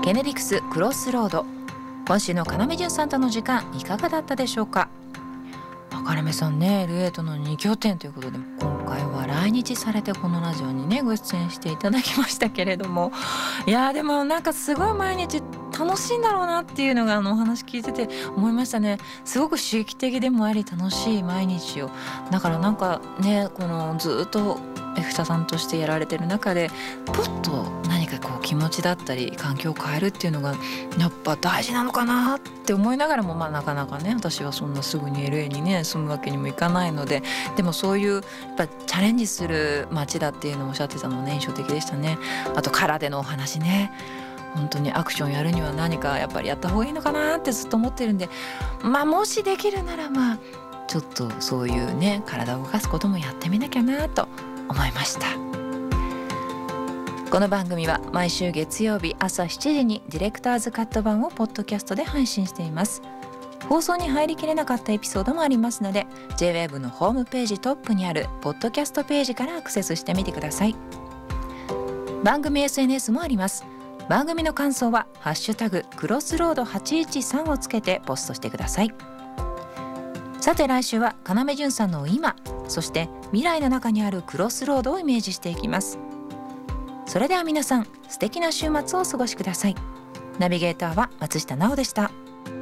ケネディクスクロスロード、今週の要潤さんとの時間いかがだったでしょうか。要さんね、LA との2拠点ということで、今回は来日されてこのラジオにねご出演していただきましたけれども、いやでもなんかすごい毎日楽しいんだろうなっていうのがお話聞いてて思いましたね。すごく刺激的でもあり楽しい毎日を、だからなんかね、このずっとエクタさんとしてやられてる中でポッと何かこう気持ちだったり環境を変えるっていうのがやっぱ大事なのかなって思いながらも、なかなかね私はそんなすぐに LA にね住むわけにもいかないので、でもそういうやっぱチャレンジする街だっていうのをおっしゃってたのね、印象的でしたね。あと空のお話ね、本当にアクションやるには何かやっぱりやった方がいいのかなってずっと思ってるんで、もしできるならちょっとそういうね体を動かすこともやってみなきゃなと思いました。この番組は毎週月曜日朝7時にディレクターズカット版をポッドキャストで配信しています。放送に入りきれなかったエピソードもありますので J-WAVE のホームページトップにあるポッドキャストページからアクセスしてみてください。番組 SNS もあります。番組の感想はハッシュタグクロスロード813をつけてポストしてください。さて来週は要潤さんの今、そして未来の中にあるクロスロードをイメージしていきます。それでは皆さん素敵な週末をお過ごしください。ナビゲーターは松下奈緒でした。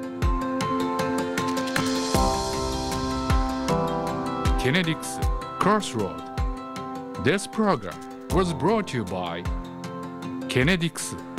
ケネディクス Crossroad. This program was brought to you by ケネディクス